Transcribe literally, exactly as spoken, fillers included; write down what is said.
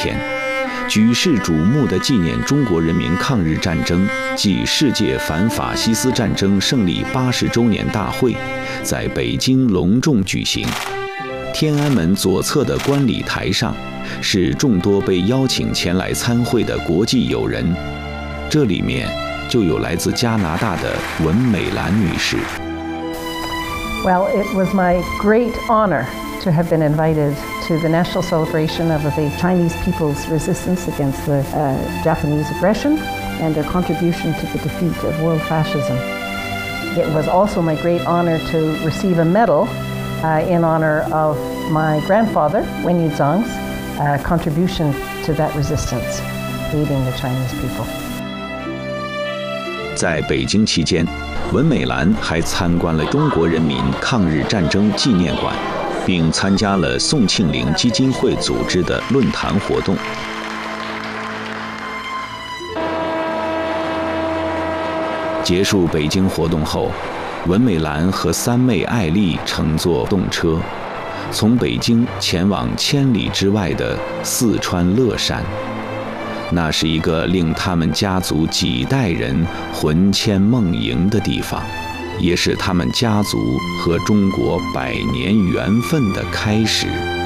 天，举世瞩目的纪念中国人民抗日战争暨世界反法西斯战争胜利八十周年大会在北京隆重举行。天安门左侧的观礼台上是众多被邀请前来参会的国际友人，这里面就有来自加拿大的文美兰女士。 Well, it was my great honor to have been invited to the national celebration of the Chinese people's resistance against the uh, Japanese aggression and their contribution to the defeat of world fascism. It was also my great honor to receive a medal uh, in honor of my grandfather, Wen Yuzhang's uh, contribution to that resistance, aiding the Chinese people. 在北京期间，文美兰还参观了中国人民抗日战争纪念馆，并参加了宋庆龄基金会组织的论坛活动。结束北京活动后，文美兰和三妹艾丽乘坐动车，从北京前往千里之外的四川乐山。那是一个令他们家族几代人魂牵梦萦的地方，也是他们家族和中国百年缘分的开始。